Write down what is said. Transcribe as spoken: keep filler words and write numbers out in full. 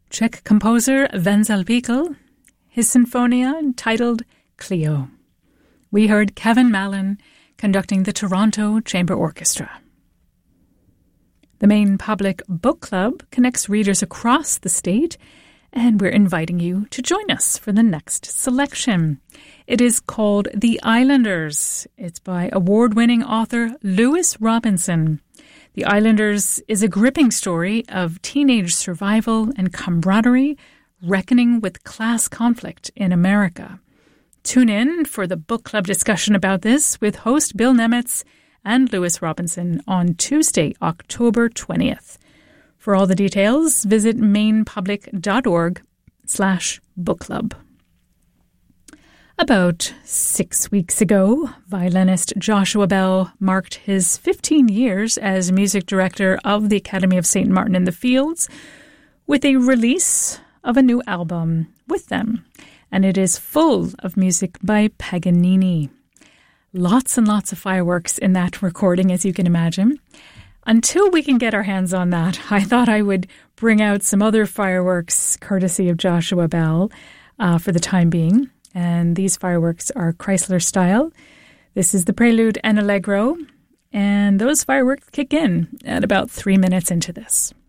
Czech composer Wenzel Bichl, his Sinfonia entitled Cleo. We heard Kevin Mallon conducting the Toronto Chamber Orchestra. The Maine Public Book Club connects readers across the state, and we're inviting you to join us for the next selection. It is called The Islanders. It's by award-winning author Lewis Robinson. The Islanders is a gripping story of teenage survival and camaraderie, reckoning with class conflict in America. Tune in for the book club discussion about this with host Bill Nemetz and Lewis Robinson on Tuesday, October twentieth. For all the details, visit mainepublic.org slash book club. About six weeks ago, violinist Joshua Bell marked his fifteen years as music director of the Academy of Saint Martin in the Fields with a release of a new album with them, and it is full of music by Paganini. Lots and lots of fireworks in that recording, as you can imagine. Until we can get our hands on that, I thought I would bring out some other fireworks courtesy of Joshua Bell uh, for the time being. And these fireworks are Chrysler style. This is the Prelude and Allegro. And those fireworks kick in at about three minutes into this.